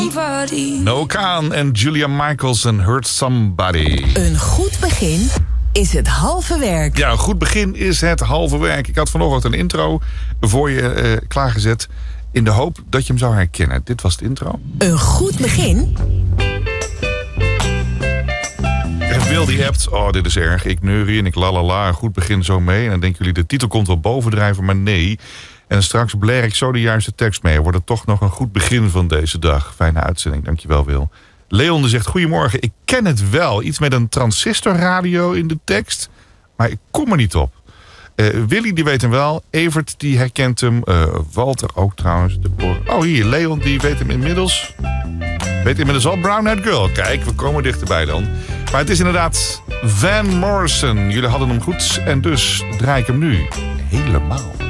Noah Kahan en Julia Michaels en Hurt Somebody. Een goed begin is het halve werk. Ja, een goed begin is het halve werk. Ik had vanochtend een intro voor je klaargezet in de hoop dat je hem zou herkennen. Dit was het intro. Een goed begin. En Wil die appt, oh dit is erg, ik neurie en ik lalala, een goed begin zo mee. En dan denken jullie, de titel komt wel bovendrijven, maar nee. En straks blair ik zo de juiste tekst mee. Wordt het toch nog een goed begin van deze dag. Fijne uitzending, dankjewel Wil. Leon zegt, goedemorgen, ik ken het wel. Iets met een transistorradio in de tekst, maar ik kom er niet op. Willy die weet hem wel. Evert die herkent hem. Walter ook trouwens. Oh hier, Leon die weet hem inmiddels. Weet inmiddels al, Brown Eyed Girl. Kijk, we komen dichterbij dan. Maar het is inderdaad Van Morrison. Jullie hadden hem goed en dus draai ik hem nu helemaal.